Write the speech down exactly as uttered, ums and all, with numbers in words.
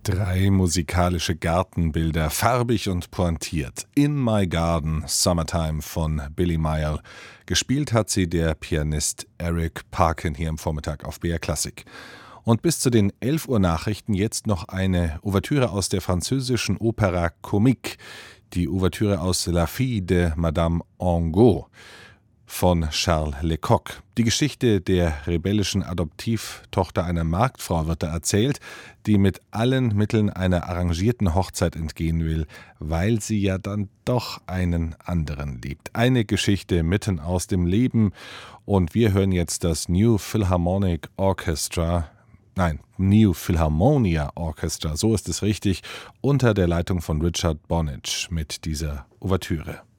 Drei musikalische Gartenbilder, farbig und pointiert. In My Garden, Summertime von Billy Meierl. Gespielt hat sie der Pianist Eric Parkin hier am Vormittag auf B R Klassik. Und bis zu den elf Uhr Nachrichten jetzt noch eine Ouvertüre aus der französischen Opera Comique. Die Ouvertüre aus La Fille de Madame Angot von Charles Lecoq. Die Geschichte der rebellischen Adoptivtochter einer Marktfrau wird da erzählt, die mit allen Mitteln einer arrangierten Hochzeit entgehen will, weil sie ja dann doch einen anderen liebt. Eine Geschichte mitten aus dem Leben, und wir hören jetzt das New Philharmonic Orchestra, nein, New Philharmonia Orchestra, so ist es richtig, unter der Leitung von Richard Bonich mit dieser Ouvertüre.